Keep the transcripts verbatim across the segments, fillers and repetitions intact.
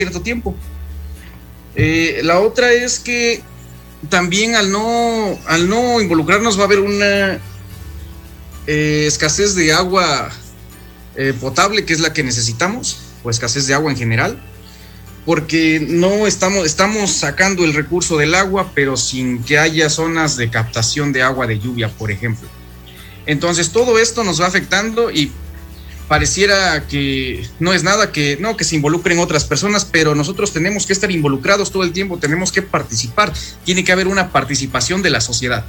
cierto tiempo. Eh, la otra es que también al no, al no involucrarnos va a haber una eh, escasez de agua eh, potable, que es la que necesitamos, o escasez de agua en general, porque no estamos, estamos sacando el recurso del agua, pero sin que haya zonas de captación de agua de lluvia, por ejemplo. Entonces todo esto nos va afectando y pareciera que no es nada, que no, que se involucren otras personas, pero nosotros tenemos que estar involucrados todo el tiempo, tenemos que participar, tiene que haber una participación de la sociedad.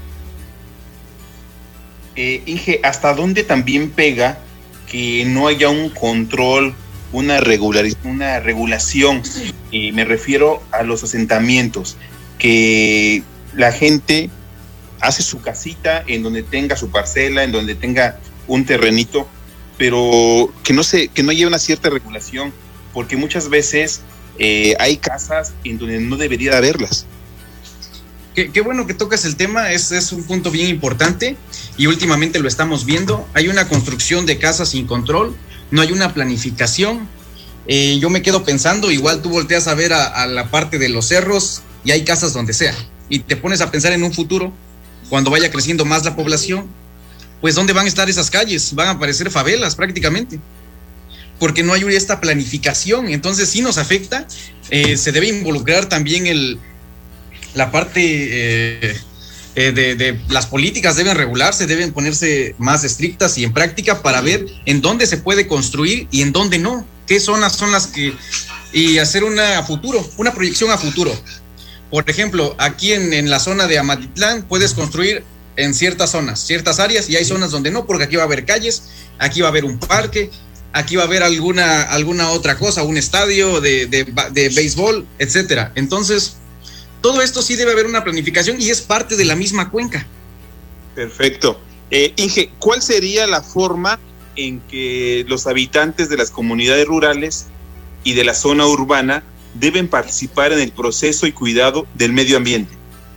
Eh, Inge, ¿hasta dónde también pega que no haya un control, una, regulariz- una regulación? Eh, me refiero a los asentamientos, que la gente hace su casita en donde tenga su parcela, en donde tenga un terrenito, pero que no se, que no lleve una cierta regulación, porque muchas veces eh, hay casas en donde no debería de haberlas. Qué, qué bueno que tocas el tema, es, es un punto bien importante y últimamente lo estamos viendo. Hay una construcción de casas sin control, no hay una planificación. Eh, yo me quedo pensando, igual tú volteas a ver a, a la parte de los cerros y hay casas donde sea, y te pones a pensar en un futuro, cuando vaya creciendo más la población, pues ¿dónde van a estar esas calles? Van a aparecer favelas prácticamente, porque no hay esta planificación. Entonces sí nos afecta. Eh, se debe involucrar también el, la parte eh, eh, de, de las políticas, deben regularse, deben ponerse más estrictas y en práctica para ver en dónde se puede construir y en dónde no, qué zonas son las que, y hacer una a futuro, una proyección a futuro. Por ejemplo, aquí en, en la zona de Amatitlán puedes construir en ciertas zonas, ciertas áreas, y hay zonas donde no, porque aquí va a haber calles, aquí va a haber un parque, aquí va a haber alguna, alguna otra cosa, un estadio de, de, de béisbol, etcétera. Entonces, todo esto sí debe haber una planificación y es parte de la misma cuenca. Perfecto. Eh, Inge, ¿cuál sería la forma en que los habitantes de las comunidades rurales y de la zona urbana deben participar en el proceso y cuidado del medio ambiente?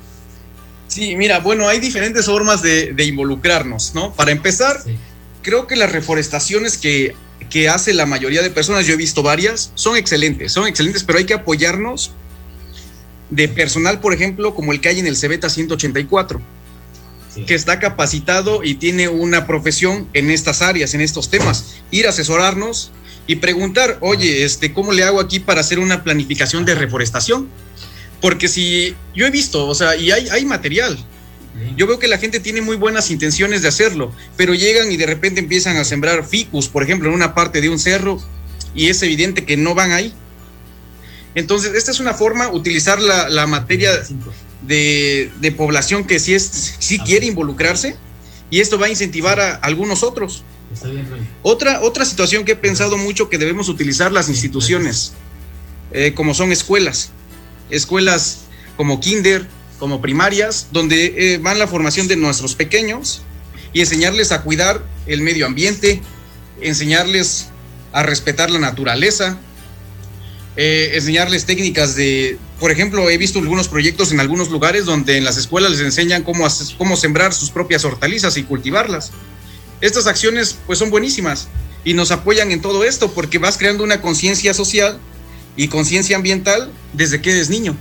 Sí, mira, bueno, hay diferentes formas de, de involucrarnos, ¿no? Para empezar, sí, creo que las reforestaciones que, que hace la mayoría de personas, yo he visto varias, son excelentes, son excelentes, pero hay que apoyarnos de personal, por ejemplo, como el que hay en el Cebeta ciento ochenta y cuatro, sí, que está capacitado y tiene una profesión en estas áreas, en estos temas, ir a asesorarnos y preguntar, oye, este, ¿cómo le hago aquí para hacer una planificación de reforestación? Porque si yo he visto, o sea, y hay, hay material, yo veo que la gente tiene muy buenas intenciones de hacerlo, pero llegan y de repente empiezan a sembrar ficus, por ejemplo, en una parte de un cerro, y es evidente que no van ahí. Entonces, esta es una forma, utilizar la, la materia de, de población que sí, es, sí quiere involucrarse, y esto va a incentivar a algunos otros. Otra, otra situación que he pensado mucho, que debemos utilizar las instituciones, eh, como son escuelas. Escuelas como kinder, como primarias, donde eh, van la formación de nuestros pequeños y enseñarles a cuidar el medio ambiente, enseñarles a respetar la naturaleza, eh, enseñarles técnicas de, por ejemplo, he visto algunos proyectos en algunos lugares donde en las escuelas les enseñan cómo, hacer, cómo sembrar sus propias hortalizas y cultivarlas. Estas acciones pues son buenísimas y nos apoyan en todo esto, porque vas creando una conciencia social y conciencia ambiental desde que eres niño.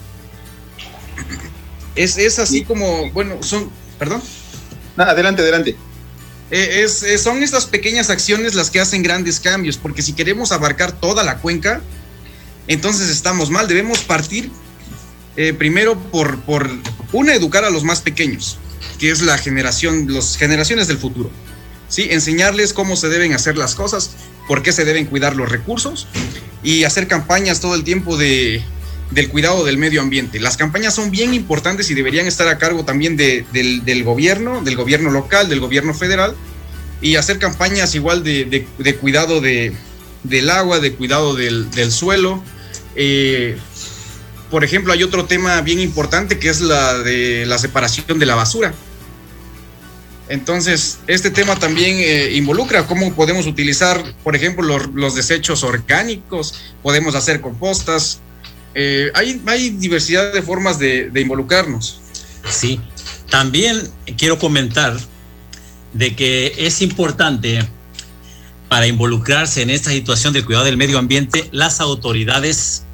Es, es así como, bueno, son, perdón. No, adelante, adelante. Eh, es, es, son estas pequeñas acciones las que hacen grandes cambios, porque si queremos abarcar toda la cuenca, entonces estamos mal. Debemos partir eh, primero por, por, una, educar a los más pequeños, que es la generación, las generaciones del futuro. Sí, enseñarles cómo se deben hacer las cosas, por qué se deben cuidar los recursos, y hacer campañas todo el tiempo de, del cuidado del medio ambiente. Las campañas son bien importantes y deberían estar a cargo también de, del, del gobierno, del gobierno local, del gobierno federal, y hacer campañas igual de, de, de cuidado de, del agua, de cuidado del, del suelo. Eh, por ejemplo, hay otro tema bien importante que es la de la separación de la basura. Entonces, este tema también eh, involucra cómo podemos utilizar, por ejemplo, los, los desechos orgánicos, podemos hacer compostas. Eh, hay, hay diversidad de formas de, de involucrarnos. Sí, también quiero comentar de que es importante para involucrarse en esta situación del cuidado del medio ambiente las autoridades